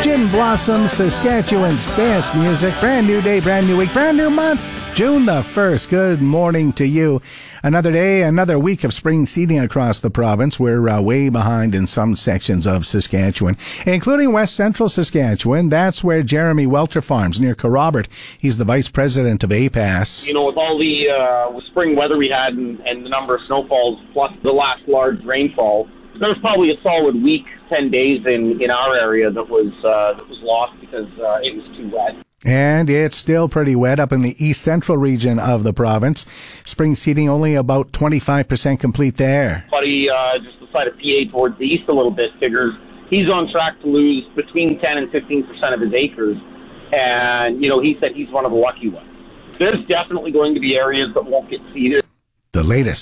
Gin Blossom, Saskatchewan's best music. Brand new day, brand new week, brand new month. June the 1st. Good morning to you. Another day, another week of spring seeding across the province. We're way behind in some sections of Saskatchewan, including west central Saskatchewan. That's where Jeremy Welter farms, near Kerrobert. He's the vice president of APAS. You know, with all the spring weather we had and the number of snowfalls plus the last large rainfall, there was probably a solid week, 10 days in our area that was lost because it was too wet. And it's still pretty wet up in the east central region of the province. Spring seeding only about 25% complete there. Buddy, just the side of PA towards the east a little bit, figures he's on track to lose between 10 and 15% of his acres. And, you know, he said he's one of the lucky ones. There's definitely going to be areas that won't get seeded. The latest